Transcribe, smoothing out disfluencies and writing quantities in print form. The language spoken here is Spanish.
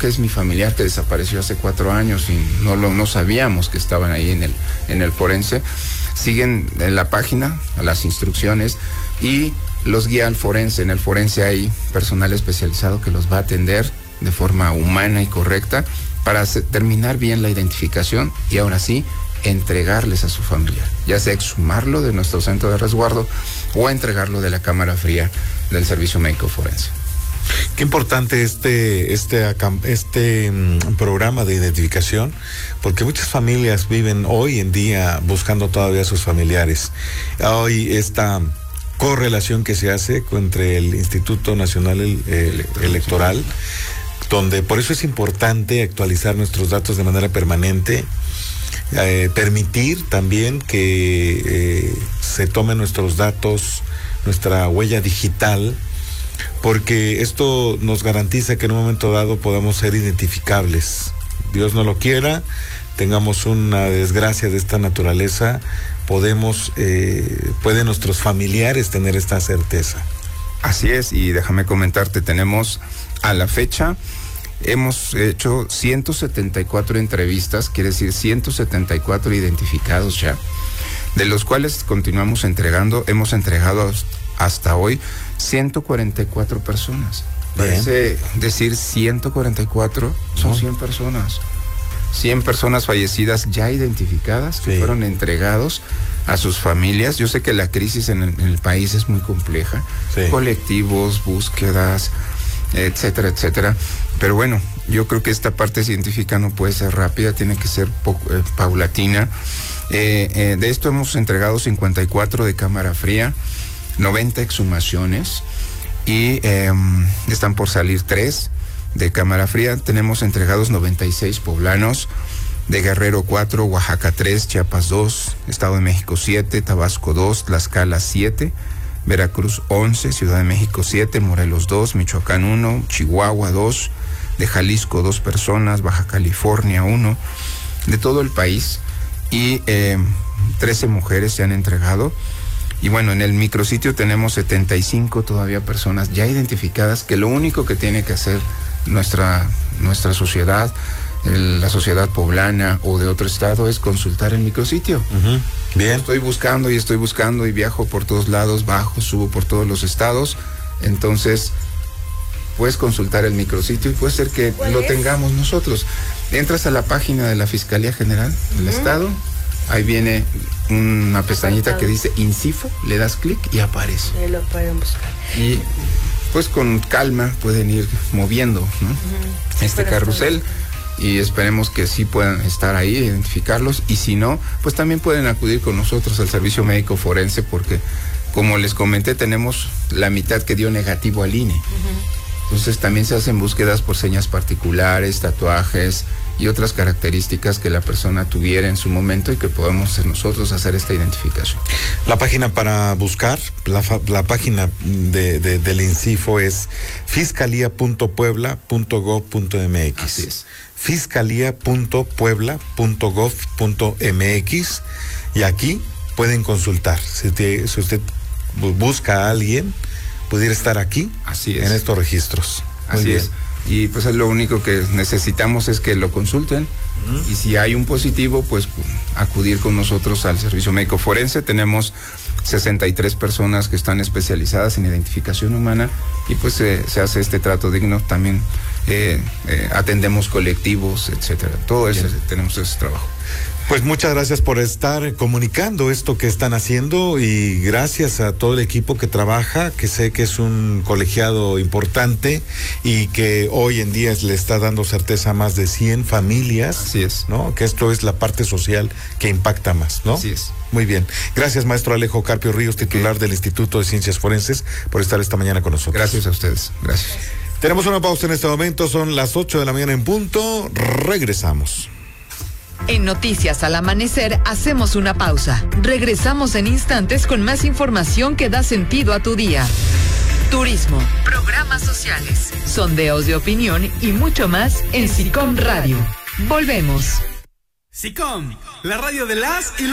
que es mi familiar que desapareció hace 4 años y no sabíamos que estaban ahí en el forense. Siguen en la página, las instrucciones y los guía al forense. En el forense hay personal especializado que los va a atender de forma humana y correcta para terminar bien la identificación y ahora sí entregarles a su familiar, ya sea exhumarlo de nuestro centro de resguardo o entregarlo de la cámara fría del Servicio Médico Forense. Qué importante este programa de identificación, porque muchas familias viven hoy en día buscando todavía a sus familiares. Hoy esta correlación que se hace entre el Instituto Nacional Electoral, donde por eso es importante actualizar nuestros datos de manera permanente, permitir también que se tomen nuestros datos, nuestra huella digital, porque esto nos garantiza que en un momento dado podamos ser identificables. Dios no lo quiera, tengamos una desgracia de esta naturaleza, pueden nuestros familiares tener esta certeza. Así es, y déjame comentarte, tenemos a la fecha, hemos hecho 174 entrevistas, quiere decir 174 identificados ya, de los cuales continuamos entregando. Hemos entregado hasta hoy 144 personas. Parece decir 144, son 100 personas. 100 personas fallecidas ya identificadas, que fueron entregados a sus familias. Yo sé que la crisis en el país es muy compleja, colectivos, búsquedas, etcétera, etcétera. Pero bueno, yo creo que esta parte científica no puede ser rápida, tiene que ser paulatina. De esto hemos entregado 54 de cámara fría, 90 exhumaciones y están por salir 3 de cámara fría. Tenemos entregados 96 poblanos, de Guerrero 4, Oaxaca 3, Chiapas 2, Estado de México 7, Tabasco 2, Tlaxcala 7, Veracruz 11, Ciudad de México 7, Morelos 2, Michoacán 1, Chihuahua 2, de Jalisco 2 personas, Baja California 1, de todo el país, y 13 mujeres se han entregado. Y bueno, en el micrositio tenemos 75 todavía personas ya identificadas, que lo único que tiene que hacer nuestra sociedad, la sociedad poblana o de otro estado, es consultar el micrositio. Bien. Estoy buscando y viajo por todos lados, subo por todos los estados. Entonces, puedes consultar el micrositio y puede ser que lo tengamos nosotros. Entras a la página de la Fiscalía General del Estado, ahí viene una pestañita que dice INCIFO, le das clic y aparece. Ahí lo pueden buscar. Y pues con calma pueden ir moviendo, ¿no? Este carrusel, y esperemos que sí puedan estar ahí, identificarlos, y si no, pues también pueden acudir con nosotros al Servicio Médico Forense, porque como les comenté, tenemos la mitad que dio negativo al INE. Entonces también se hacen búsquedas por señas particulares, tatuajes y otras características que la persona tuviera en su momento y que podemos nosotros hacer esta identificación. La página para buscar, la página del INCIFO es fiscalía.puebla.gov.mx. Así es. Fiscalía.puebla.gov.mx, y aquí pueden consultar. Si usted busca a alguien, pudiera estar aquí. Así es. En estos registros. Así es. Y pues es lo único que necesitamos, es que lo consulten. Y si hay un positivo, pues acudir con nosotros al Servicio Médico Forense. Tenemos 63 personas que están especializadas en identificación humana, y pues se hace este trato digno. También atendemos colectivos, etcétera. Todo eso, tenemos ese trabajo. Pues muchas gracias por estar comunicando esto que están haciendo, y gracias a todo el equipo que trabaja, que sé que es un colegiado importante y que hoy en día le está dando certeza a más de 100 familias. Así es. ¿No? Que esto es la parte social que impacta más, ¿no? Así es. Muy bien. Gracias, maestro Alejo Carpio Ríos, titular del Instituto de Ciencias Forenses, por estar esta mañana con nosotros. Gracias a ustedes. Gracias. Tenemos una pausa en este momento, son las 8 de la mañana en punto. Regresamos. En Noticias al Amanecer hacemos una pausa. Regresamos en instantes con más información que da sentido a tu día. Turismo, programas sociales, sondeos de opinión y mucho más en SICOM Radio. Volvemos. SICOM, la radio de las y los